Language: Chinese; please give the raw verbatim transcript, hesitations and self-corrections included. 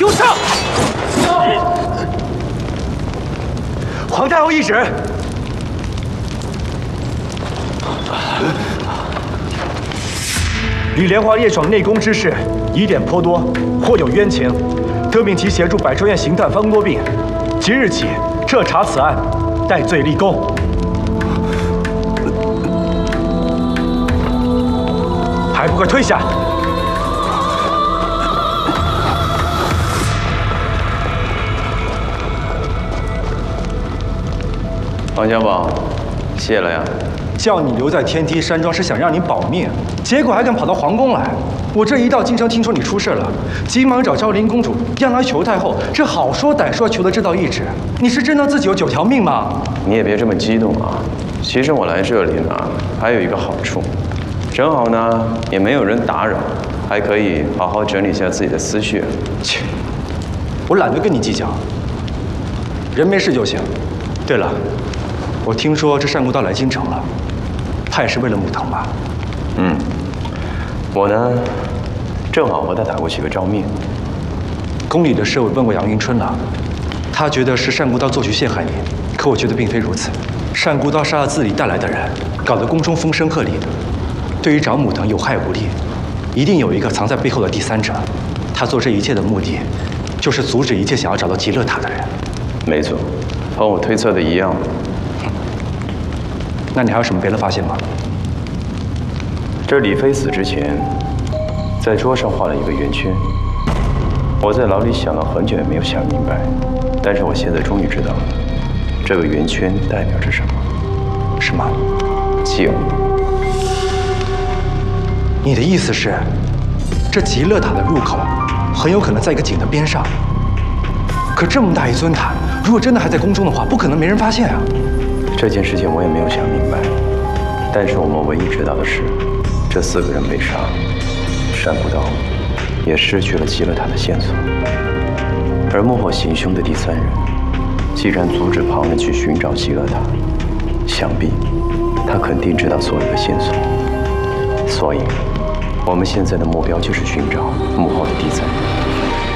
给我上！皇太后懿旨。 李莲花夜闯内宫之事，疑点颇多，或有冤情，特命其协助百寿院刑探方多病，即日起彻查此案，戴罪立功。还不快退下！ 王家宝，谢了呀。 叫你留在天梯山庄是想让你保命，结果还敢跑到皇宫来。我这一到京城，听说你出事了，急忙找昭灵公主，让来求太后。这好说歹说，求得这道懿旨。你是真当自己有九条命吗？ 你也别这么激动啊！其实我来这里呢，还有一个好处，正好呢也没有人打扰，还可以好好整理一下自己的思绪。 切，我懒得跟你计较，人没事就行。对了，我听说这单孤刀来京城了。 他也是为了穆腾吧？ 嗯，我呢，正好和他打过几个照面。 宫里的事我问过杨迎春了，他觉得是单孤刀做局陷害你，可我觉得并非如此。单孤刀杀了自己带来的人，搞得宫中风声鹤唳的，对于找穆腾有害无利，一定有一个藏在背后的第三者。他做这一切的目的，就是阻止一切想要找到极乐塔的人。 没错，和我推测的一样。 那你还有什么别的发现吗？ 这李飞死之前，在桌上画了一个圆圈。我在牢里想了很久也没有想明白，但是我现在终于知道了，这个圆圈代表着什么？ 什么？ 敬。 你的意思是，这极乐塔的入口很有可能在一个井的边上。可这么大一尊塔，如果真的还在宫中的话，不可能没人发现啊。 这件事情我也没有想明白，但是我们唯一知道的是，这四个人被杀，单孤刀也失去了极乐塔的线索，而幕后行凶的第三人，既然阻止旁人去寻找极乐塔，想必他肯定知道所有的线索，所以，我们现在的目标就是寻找幕后的第三人。